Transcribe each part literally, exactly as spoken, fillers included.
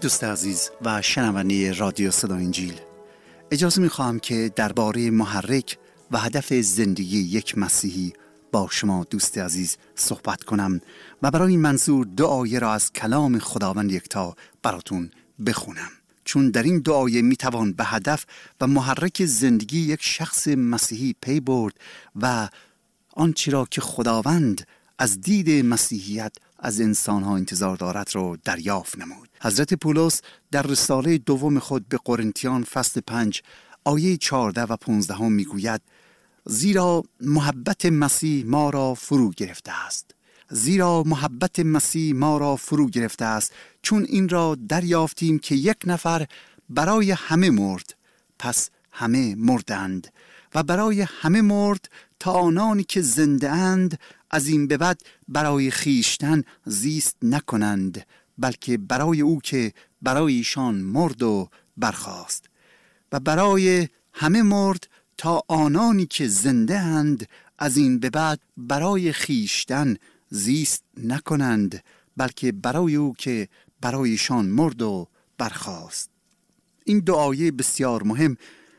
دوست عزیز و شنونده رادیو صدای انجیل، اجازه می‌خواهم که درباره محرک و هدف زندگی یک مسیحی با شما دوست عزیز صحبت کنم و برای این منظور دو آیه را از کلام خداوند یکتا براتون بخونم، چون در این دو آیه میتوان به هدف و محرک زندگی یک شخص مسیحی پی برد و آنچه را که خداوند از دید مسیحیت از انسانها انتظار دارد را دریافت نمود. حضرت پولس در رساله دوم خود به قرنتیان فصل پنج آیه چهارده و پانزده هم میگوید: زیرا محبت مسیح ما را فرو گرفته است. زیرا محبت مسیح ما را فرو گرفته است چون این را دریافتیم که یک نفر برای همه مرد، پس همه مردند، و برای همه مرد تا آنانی که زنده اند از این به بعد برای خیشتن زیست نکنند، بلکه برای او که برای ایشان مرد و برخاست. و برای همه مرد تا آنانی که زنده اند از این به بعد برای خیشتن زیست نکنند، بلکه برای او که برای ایشان مرد و برخاست. این دو آیه بسیار مهم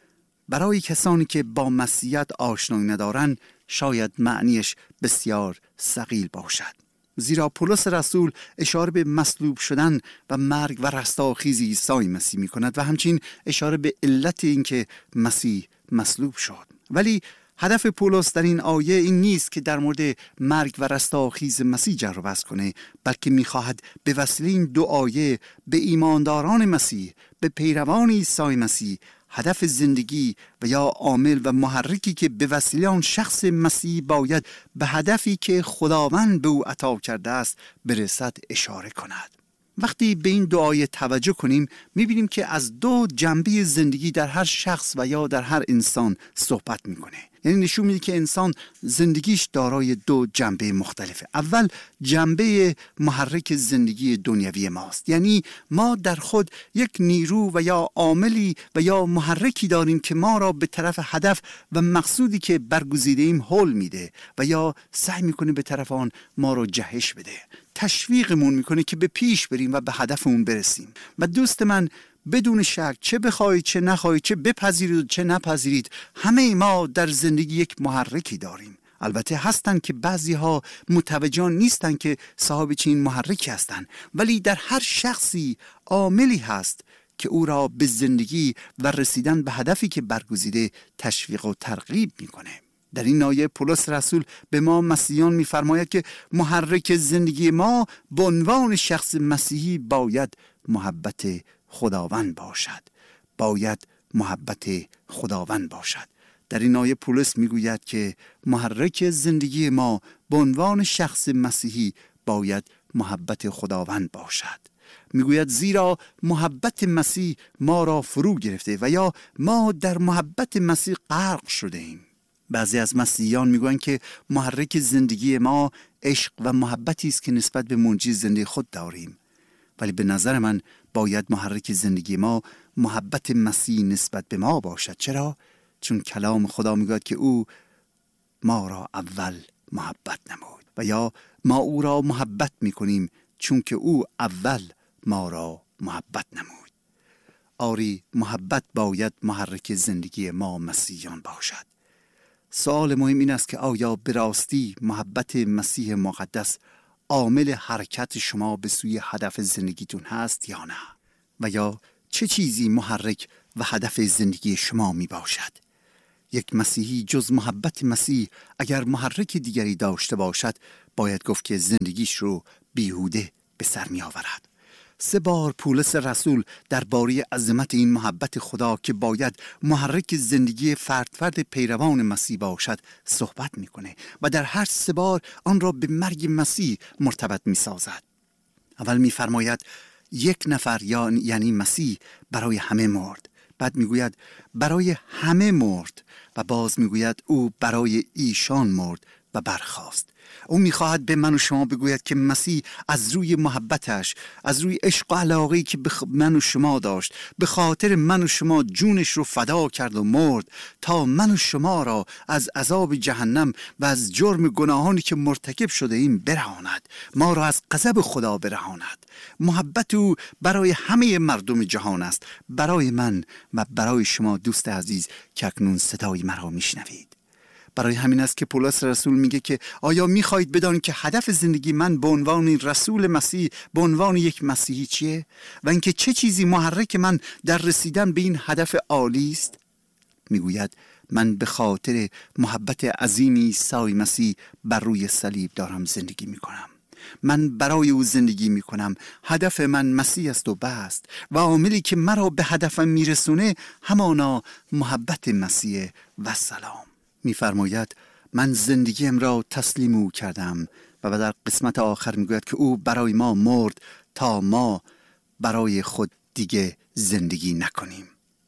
برای کسانی که با مسیحیت آشنایی ندارند شاید معنیش بسیار ثقیل باشد، زیرا پولس رسول اشاره به مصلوب شدن و مرگ و رستاخیز عیسی مسیح می کند و همچنین اشاره به علت اینکه مسیح مصلوب شد. ولی هدف پولس در این آیه این نیست که در مورد مرگ و رستاخیز مسیح جر و بحث کنه، بلکه می‌خواهد به وسیله این دو آیه به ایمانداران مسیح، به پیروان عیسی مسیح، هدف زندگی و یا عامل و محرکی که به وسیله آن شخص مسیح باید به هدفی که خداوند به او عطا کرده است برسد اشاره کند. وقتی به این دو آیه توجه کنیم می‌بینیم که از دو جنبه زندگی در هر شخص و یا در هر انسان صحبت می‌کنه. یعنی نشون میده که انسان زندگیش دارای دو جنبه مختلفه. اول جنبه محرک زندگی دنیوی ماست، یعنی ما در خود یک نیرو و یا عاملی و یا محرکی داریم که ما را به طرف هدف و مقصودی که برگزیده ایم هل میده و یا سعی میکنه به طرف آن ما را جهش بده، تشویقمون میکنه که به پیش بریم و به هدفمون برسیم. و دوست من، بدون شک چه بخواید چه نخواید، چه بپذیرید چه نپذیرید، همه ما در زندگی یک محرکی داریم. البته هستن که بعضی ها متوجه نیستن که صاحب چنین محرکی هستن، ولی در هر شخصی عاملی هست که او را به زندگی و رسیدن به هدفی که برگزیده تشویق و ترغیب میکنه. در این آیه پولس رسول به ما مسیحیان میفرماید که محرک زندگی ما به عنوان شخص مسیحی باید محبت خداوند باشد. باید محبت خداوند باشد. در این آیه پولس میگوید که محرک زندگی ما به عنوان شخص مسیحی باید محبت خداوند باشد. میگوید زیرا محبت مسیح ما را فرو گرفته و یا ما در محبت مسیح غرق شده ایم. بعضی از مسیحیان میگویند که محرک زندگی ما عشق و محبتی است که نسبت به منجی زنده خود داریم، ولی به نظر من باید محرک زندگی ما محبت مسیح نسبت به ما باشد. چرا؟ چون کلام خدا میگوید که او ما را اول محبت نمود و یا ما او را محبت میکنیم چون که او اول ما را محبت نمود. آری، محبت باید محرک زندگی ما مسیحیان باشد. سوال مهم این است که آیا به راستی محبت مسیح مقدس عامل حرکت شما به سوی هدف زندگیتون هست یا نه؟ و یا چه چیزی محرک و هدف زندگی شما می باشد؟ یک مسیحی جز محبت مسیح اگر محرک دیگری داشته باشد باید گفت که زندگیش رو بیهوده به سر می آورد. سه بار پولس رسول درباره عظمت این محبت خدا که باید محرک زندگی فرد فرد پیروان مسیح باشد صحبت میکنه و در هر سه بار آن را به مرگ مسیح مرتبط میسازد. اول میفرماید یک نفر یعنی مسیح برای همه مرد، بعد میگوید برای همه مرد و باز میگوید او برای ایشان مرد و برخاست. او میخواهد به من و شما بگوید که مسیح از روی محبتش، از روی عشق و علاقه‌ای که به من و شما داشت، به خاطر من و شما جونش رو فدا کرد و مرد تا من و شما را از عذاب جهنم و از جرم گناهانی که مرتکب شده ایم برهاند، ما را از غضب خدا برهاند. محبت او برای همه مردم جهان است، برای من و برای شما دوست عزیز که اکنون صدای مرا میشنوید. برای همین است که پولس رسول میگه که آیا میخواهید بدانید که هدف زندگی من به عنوان رسول مسیح، به عنوان یک مسیحی چیه؟ و اینکه چه چیزی محرک من در رسیدن به این هدف عالی است؟ میگوید من به خاطر محبت عظیم عیسی مسیح بر روی صلیب دارم زندگی میکنم. من برای او زندگی میکنم. هدف من مسیح است و بس، و عاملی که مرا به هدفم میرسونه همانا محبت مسیح و سلام. میفرماید من زندگیم را تسلیم او کردم، و در قسمت آخر میگوید که او برای ما مرد تا ما برای خود دیگه زندگی نکنیم.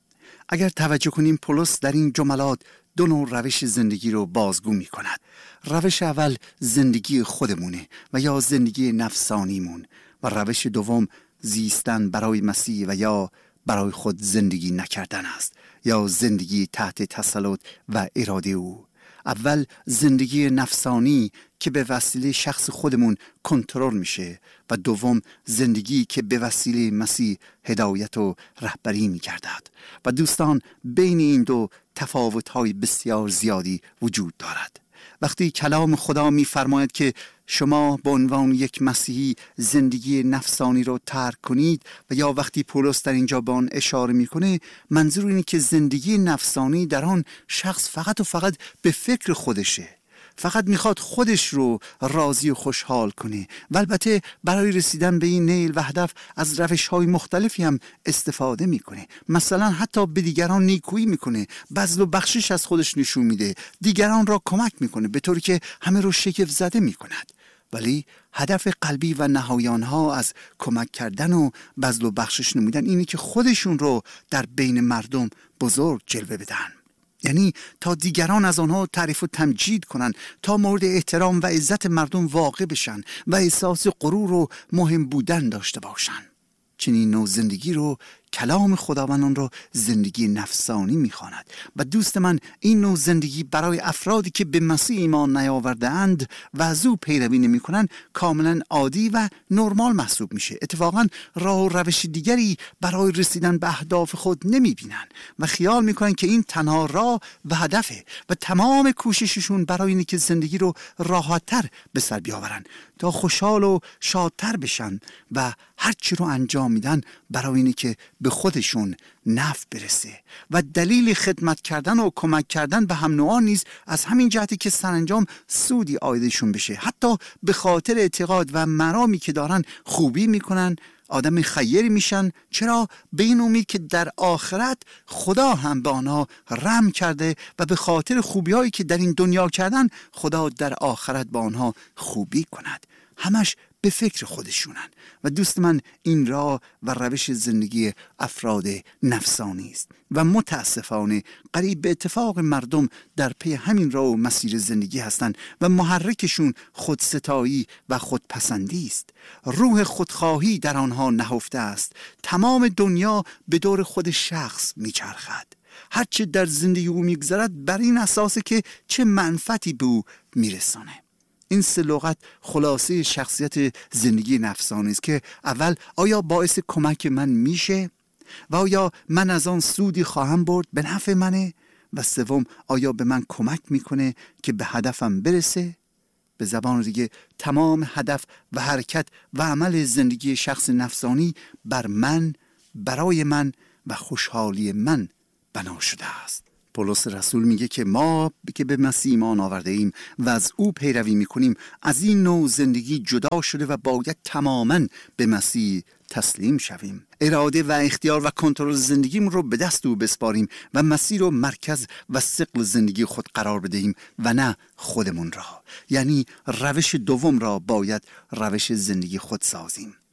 اگر توجه کنیم پولس در این جملات دو نوع روش زندگی رو بازگو می کند. روش اول زندگی خودمونه و یا زندگی نفسانیمون، و روش دوم زیستن برای مسیح و یا برای خود زندگی نکردن است، یا زندگی تحت تسلط و اراده او. اول زندگی نفسانی که به وسیله شخص خودمون کنترل میشه، و دوم زندگی که به وسیله مسیح هدایت و رهبری میگردد. و دوستان بین این دو تفاوت‌های بسیار زیادی وجود دارد. وقتی کلام خدا می‌فرماید که شما به عنوان یک مسیحی زندگی نفسانی رو ترک کنید، و یا وقتی پولس در اینجا به آن اشاره میکنه، منظور اینه که زندگی نفسانی در آن شخص فقط و فقط به فکر خودشه، فقط میخواد خودش رو راضی و خوشحال کنه، و البته برای رسیدن به این نیل و هدف از روش‌های مختلفی هم استفاده میکنه. مثلا حتی به دیگران نیکویی میکنه، بذل و بخشش از خودش نشون میده، دیگران را کمک میکنه به طوری که همه رو شگفت زده میکند. ولی هدف قلبی و نهایان ها از کمک کردن و بذل و بخشش نمودن اینه که خودشون رو در بین مردم بزرگ جلوه بدن، یعنی تا دیگران از آنها تعریف و تمجید کنن، تا مورد احترام و عزت مردم واقع بشن و احساس غرور و مهم بودن داشته باشن. چنین نوع زندگی رو کلام خداوند آن رو زندگی نفسانی میخواند. و دوست من این نوع زندگی برای افرادی که به مسیح ایمان نیاورده اند و از او پیروی نمی کنند کاملا عادی و نرمال محسوب میشه. اتفاقا راه و روش دیگری برای رسیدن به اهداف خود نمی بینن و خیال میکنن که این تنها راه و هدفه، و تمام کوشششون برای اینه که زندگی رو راحت‌تر به سر بیاورن تا خوشحال و شادتر بشن، و هر چی رو انجام میدن برای اینه که به خودشون نفع برسه. و دلیل خدمت کردن و کمک کردن به هم نوعان نیز از همین جهتی که سرانجام سودی عایدشون بشه، حتی به خاطر اعتقاد و مرامی که دارن خوبی میکنن، آدم خیری میشن. چرا؟ به این امید که در آخرت خدا هم به آنها رحم کرده و به خاطر خوبی هایی که در این دنیا کردن خدا در آخرت با آنها خوبی کند. همش به فکر خودشونن. و دوست من این راه و روش زندگی افراد نفسانی است و متاسفانه قریب به اتفاق مردم در پی همین راه و مسیر زندگی هستند و محرکشون خودستایی و خودپسندی است. روح خودخواهی در آنها نهفته است. تمام دنیا به دور خود شخص میچرخد. هرچه در زندگی او میگذرد بر این اساسه که چه منفعتی به او میرسانه. این سه لغت خلاصه شخصیت زندگی نفسانی است که اول آیا باعث کمک من میشه و آیا من از آن سودی خواهم برد به نفع منه، و سوم آیا به من کمک میکنه که به هدفم برسه. به زبان دیگه تمام هدف و حرکت و عمل زندگی شخص نفسانی بر من، برای من و خوشحالی من بنا شده است. پولس رسول میگه که ما که به مسیح ایمان آورده ایم و از او پیروی میکنیم از این نوع زندگی جدا شده و باید تماماً به مسیح تسلیم شویم. اراده و اختیار و کنترل زندگیمون رو به دست او بسپاریم و مسیح رو مرکز و ثقل زندگی خود قرار بدهیم و نه خودمون را. یعنی روش دوم را باید روش زندگی خود سازیم.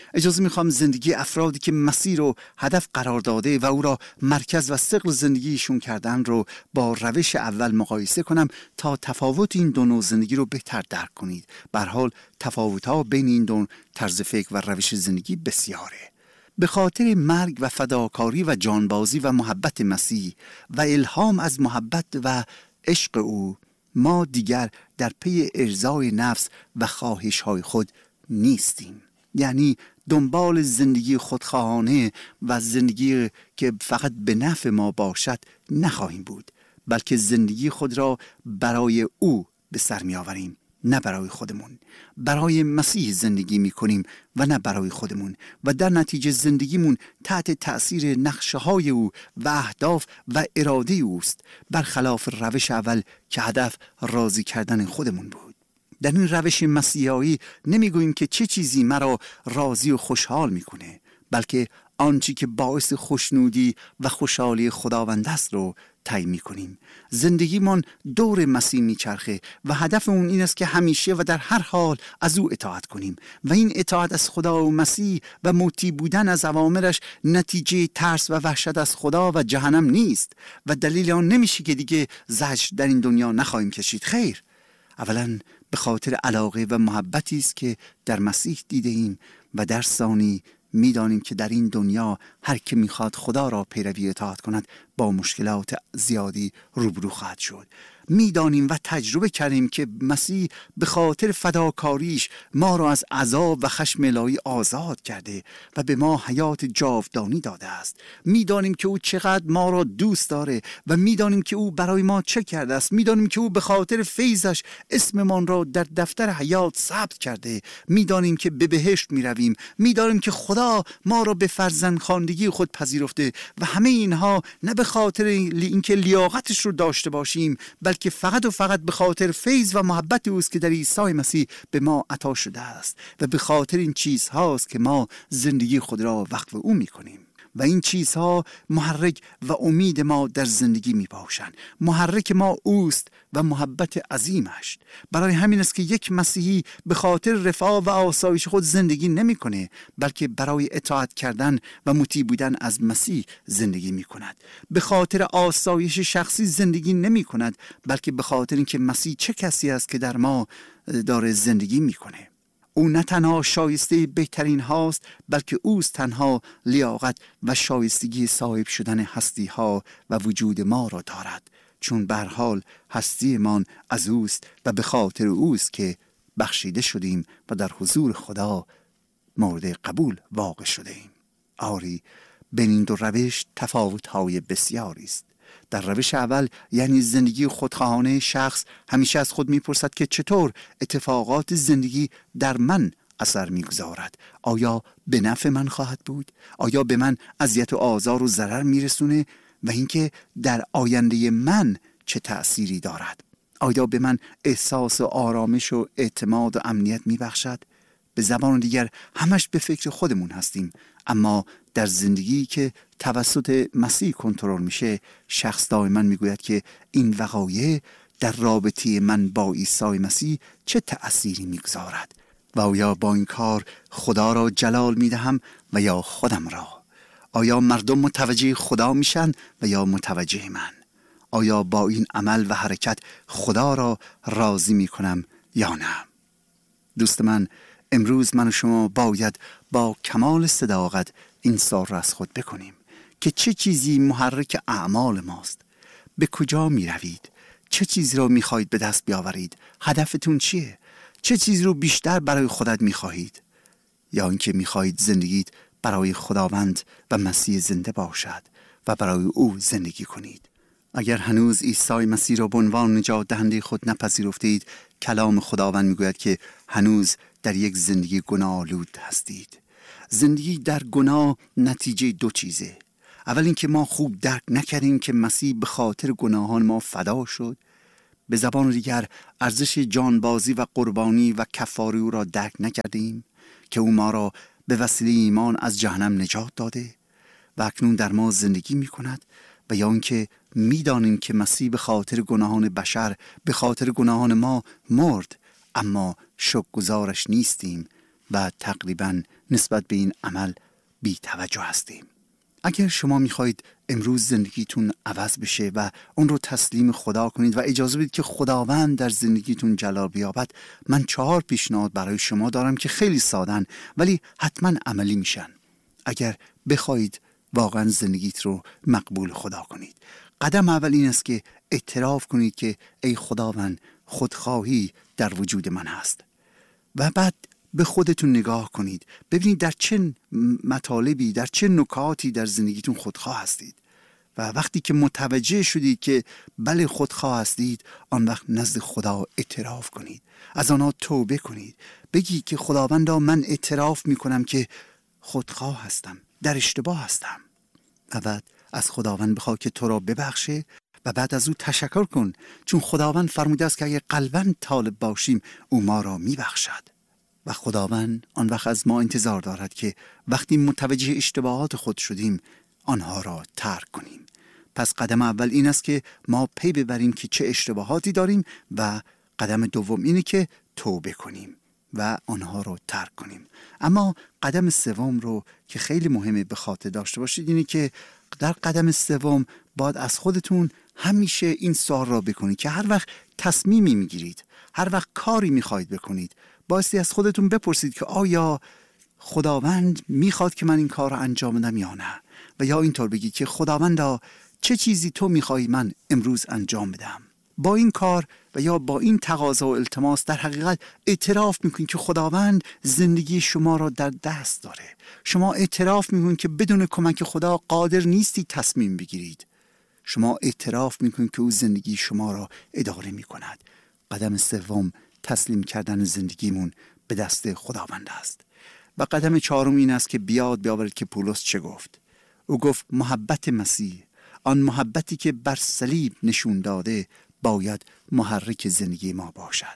اجازه میخوام زندگی افرادی که مسیر رو هدف قرار داده و او را مرکز و ثقل زندگیشون کردن رو با روش اول مقایسه کنم تا تفاوت این دو نوع زندگی رو بهتر درک کنید. به هر حال تفاوت‌ها بین این دو طرز فکر و روش زندگی بسیاره. به خاطر مرگ و فداکاری و جانبازی و محبت مسیح و الهام از محبت و عشق او، ما دیگر در پی ارضای نفس و خواهش‌های خود نیستیم. یعنی دنبال زندگی خودخواهانه و زندگی که فقط به نفع ما باشد نخواهیم بود، بلکه زندگی خود را برای او به سر می آوریم، نه برای خودمون. برای مسیح زندگی می کنیم و نه برای خودمون، و در نتیجه زندگیمون تحت تأثیر نقشه های او و اهداف و اراده اوست، برخلاف روش اول که هدف راضی کردن خودمون بود. در این روش مسیحایی نمیگوییم که چه چیزی مرا راضی و خوشحال میکنه، بلکه آنچه که باعث خوشنودی و خوشحالی خداوند است رو تعیین میکنیم. زندگیمان دور مسیح میچرخه و هدف اون این است که همیشه و در هر حال از او اطاعت کنیم، و این اطاعت از خدا و مسیح و مطیع بودن از اوامرش نتیجه ترس و وحشت از خدا و جهنم نیست، و دلیل آن نمیشه که دیگه زجر در این دنیا نخواهیم کشید. خیر، اولا به خاطر علاقه و محبتی است که در مسیح دیده ایم، و در ثانی میدانیم که در این دنیا هر که میخواد خدا را پیروی اطاعت کند با مشکلات زیادی روبرو خواهد شد. میدانیم و تجربه کردیم که مسیح به خاطر فداکاریش ما را از عذاب و خشم الهی آزاد کرده و به ما حیات جاودانی داده است. میدانیم که او چقدر ما را دوست داره و میدانیم که او برای ما چه کرده است. میدانیم که او به خاطر فیضش اسممان را در دفتر حیات ثبت کرده. میدانیم که به بهشت میرویم. میدانیم که خدا ما را به فرزندخواندگی خود پذیرفته، و همه اینها نه به خاطر اینکه لیاقتش رو داشته باشیم، بلکه فقط و فقط به خاطر فیض و محبت اوست که در عیسی مسیح به ما عطا شده است، و به خاطر این چیزهاست که ما زندگی خود را وقف او میکنیم. و این چیزها محرک و امید ما در زندگی می باشند. محرک ما اوست و محبت عظیمش. برای همین است که یک مسیحی به خاطر رفاه و آسایش خود زندگی نمی کنه، بلکه برای اطاعت کردن و مطیع بودن از مسیح زندگی می کند. به خاطر آسایش شخصی زندگی نمی کند، بلکه به خاطر اینکه مسیح چه کسی است که در ما داره زندگی می کنه. او نه تنها شایسته بهترین هاست، بلکه اوست تنها لیاقت و شایستگی صاحب شدن هستی ها و وجود ما را دارد، چون به هر حال هستی من از اوست و به خاطر اوست که بخشیده شدیم و در حضور خدا مورد قبول واقع شده ایم. آری، بین این دو روش تفاوت های بسیاری است. در روش اول، یعنی زندگی خودخواهانه، شخص همیشه از خود میپرسد که چطور اتفاقات زندگی در من اثر میگذارد. آیا به نفع من خواهد بود؟ آیا به من اذیت و آزار و ضرر میرسونه؟ و اینکه در آینده من چه تأثیری دارد؟ آیا به من احساس و آرامش و اعتماد و امنیت میبخشد؟ به زبان دیگر همش به فکر خودمون هستیم، اما در زندگی که توسط مسیح کنترل میشه، شخص دائما میگوید که این وقایع در رابطه من با عیسی مسیح چه تأثیری میگذارد، و آیا با این کار خدا را جلال میدهم و یا خودم را؟ آیا مردم متوجه خدا میشن و یا متوجه من؟ آیا با این عمل و حرکت خدا را راضی میکنم یا نه؟ دوست من، امروز من و شما باید با کمال صداقت این سوال را از خود بکنیم که چه چیزی محرک اعمال ماست؟ به کجا می روید؟ چه چیزی را می خواهید به دست بیاورید؟ هدفتون چیه؟ چه چیزی رو بیشتر برای خودت می خواهید؟ یا اینکه می خواهید زندگیت برای خداوند و مسیح زنده باشد و برای او زندگی کنید؟ اگر هنوز عیسی مسیح را به عنوان نجات دهنده خود نپذیرفتید، کلام خداوند میگوید که هنوز در یک زندگی گناه‌آلود هستید. زندگی در گناه نتیجه دو چیزه. اول اینکه ما خوب درک نکردیم که مسیح به خاطر گناهان ما فدا شد. به زبان دیگر، ارزش جانبازی و قربانی و کفاره او را درک نکردیم که او ما را به وسیله ایمان از جهنم نجات داده و اکنون در ما زندگی می کند. و یا اینکه میدانیم که مسیح به خاطر گناهان بشر، به خاطر گناهان ما مرد، اما شکرگزارش نیستیم و تقریبا نسبت به این عمل بی توجه هستیم. اگر شما میخواهید امروز زندگیتون عوض بشه و اون رو تسلیم خدا کنید و اجازه بدید که خداوند در زندگیتون جلال بیابد، من چهار پیشنهاد برای شما دارم که خیلی سادن ولی حتما عملی میشن اگر بخواهید واقعا زندگیت رو مقبول خدا کنید. قدم اول این است که اعتراف کنید که ای خداوند، خودخواهی در وجود من هست. و بعد به خودتون نگاه کنید، ببینید در چه مطالبی، در چه نکاتی در زندگیتون خودخواه هستید. و وقتی که متوجه شدید که بله خودخواه هستید، آن وقت نزد خدا اعتراف کنید، از آنها توبه کنید، بگید که خداوندا من اعتراف میکنم که خودخواه هستم، در اشتباه هستم. و بعد از خداوند بخواه که تو را ببخشه و بعد از او تشکر کن، چون خداوند فرموده است که اگر قلباً طالب باشیم او ما را میبخشد. و خداوند آن وقت از ما انتظار دارد که وقتی متوجه اشتباهات خود شدیم آنها را ترک کنیم. پس قدم اول این است که ما پی ببریم که چه اشتباهاتی داریم و قدم دوم اینه که توبه کنیم و آنها رو ترک کنیم. اما قدم سوم رو که خیلی مهمه به خاطر داشته باشید اینه که در قدم سوم باید از خودتون همیشه این سوال را بکنید که هر وقت تصمیمی میگیرید، هر وقت کاری میخواید بکنید، بایستی از خودتون بپرسید که آیا خداوند میخواد که من این کار رو انجام بدم یا نه؟ و یا اینطور بگید که خداوندا چه چیزی تو میخوای من امروز انجام بدم؟ با این کار و یا با این تقاضا و التماس در حقیقت اعتراف میکنید که خداوند زندگی شما را در دست داره. شما اعتراف میکنید که بدون کمک خدا قادر نیستی تصمیم بگیرید. شما اعتراف میکنید که او زندگی شما را اداره میکند. قدم سوم تسلیم کردن زندگیمون به دست خداوند است. و قدم چهارم این است که بیاد بیاورید که پولس چه گفت. او گفت محبت مسیح، آن محبتی که بر صلیب نشون داده، باید محرک زندگی ما باشد.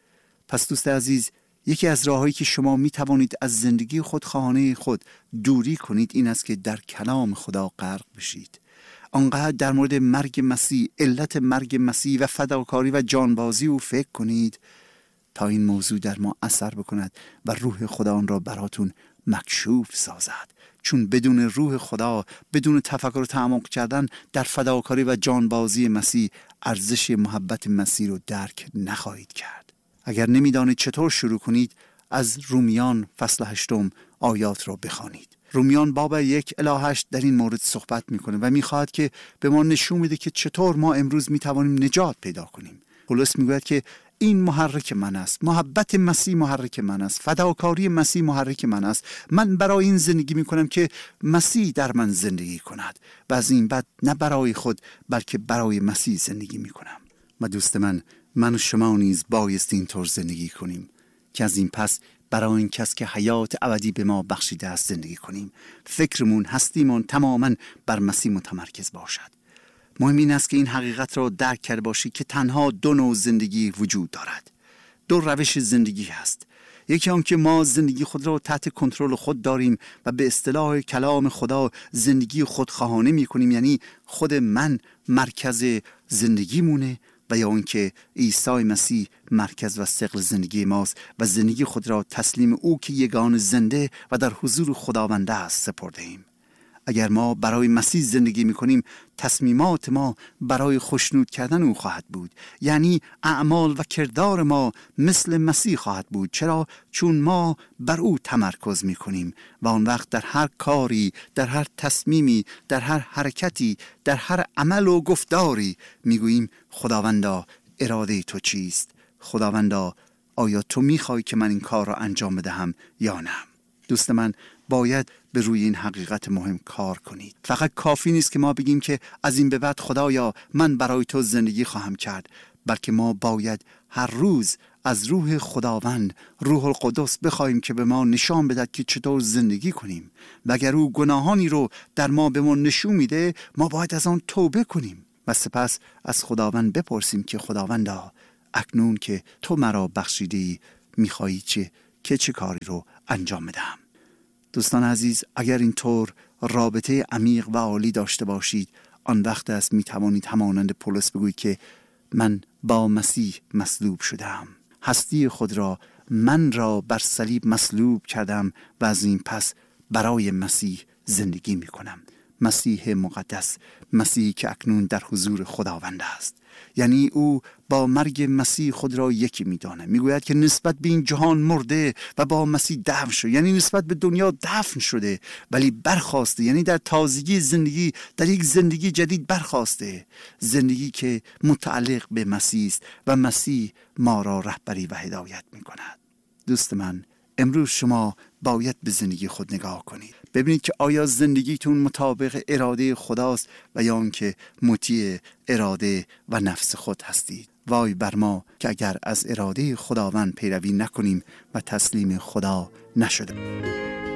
پس دوست عزیز، یکی از راههایی که شما می توانید از زندگی خودخواهانه خود دوری کنید این است که در کلام خدا غرق بشید. آنقدر در مورد مرگ مسیح، علت مرگ مسیح و فداکاری و جانبازی او فکر کنید تا این موضوع در ما اثر بکند و روح خدا آن را براتون مکشوف سازد. چون بدون روح خدا، بدون تفکر و تعمق کردن در فداکاری و جانبازی مسیح، ارزش محبت مسیح رو درک نخواهید کرد. اگر نمیدانید چطور شروع کنید، از رومیان فصل هشتم آیات را بخوانید. رومیان باب یک الی هشت در این مورد صحبت میکنه و میخواهد که به ما نشون میده که چطور ما امروز میتوانیم نجات پیدا کنیم. پولس میگوید که این محرک من است، محبت مسیح محرک من است، فداکاری مسیح محرک من است. من برای این زندگی میکنم که مسیح در من زندگی کند و از این بعد نه برای خود بلکه برای مسیح زندگی میکنم. و دوست من، من و شما نیز بایست اینطور زندگی کنیم که از این پس برای این کس که حیات ابدی به ما بخشیده است زندگی کنیم. فکرمون، هستیمون تماما بر مسیح متمرکز باشد. مهم این است که این حقیقت را درک کرده باشی که تنها دو نوع زندگی وجود دارد. دو روش زندگی هست. یکی آن که ما زندگی خود را تحت کنترل خود داریم و به اصطلاح کلام خدا زندگی خودخواهانه می کنیم، یعنی خود من مرکز زندگی مونه، و یا اینکه عیسی مسیح مرکز و ثقل زندگی ماست و زندگی خود را تسلیم او که یگان زنده و در حضور خداوند است سپرده ایم. اگر ما برای مسیح زندگی میکنیم، تصمیمات ما برای خوشنود کردن او خواهد بود. یعنی اعمال و کردار ما مثل مسیح خواهد بود. چرا؟ چون ما بر او تمرکز میکنیم و آن وقت در هر کاری، در هر تصمیمی، در هر حرکتی، در هر عمل و گفتاری میگوییم خداوندا اراده تو چیست؟ خداوندا آیا تو میخوای که من این کار را انجام بدهم یا نه؟ دوست من، باید به روی این حقیقت مهم کار کنید. فقط کافی نیست که ما بگیم که از این به بعد خدایا من برای تو زندگی خواهم کرد، بلکه ما باید هر روز از روح خداوند، روح القدس بخوایم که به ما نشان بدهد که چطور زندگی کنیم. و اگر او گناهانی رو در ما به ما نشون میده، ما باید از آن توبه کنیم و سپس از خداوند بپرسیم که خداوندا اکنون که تو مرا بخشیدی میخوایی چه که چه کاری رو انجام بدم. دوستان عزیز، اگر اینطور رابطه عمیق و عالی داشته باشید، آن وقت است می توانید همانند پولس بگویید که من با مسیح مصلوب شدم. هستی خود را من را بر صلیب مصلوب کردم و از این پس برای مسیح زندگی می کنم. مسیح مقدس، مسیحی که اکنون در حضور خداوند است. یعنی او با مرگ مسیح خود را یکی می‌داند. میگوید که نسبت به این جهان مرده و با مسیح دفن شده، یعنی نسبت به دنیا دفن شده ولی برخاسته، یعنی در تازگی زندگی، در یک زندگی جدید برخاسته، زندگی که متعلق به مسیح است و مسیح ما را رهبری و هدایت می‌کند. دوست من، امروز شما باید به زندگی خود نگاه کنید، ببینید که آیا زندگیتون مطابق اراده خداست و یا آنکه مطیع اراده و نفس خود هستید. وای بر ما که اگر از اراده خداوند پیروی نکنیم و تسلیم خدا نشده.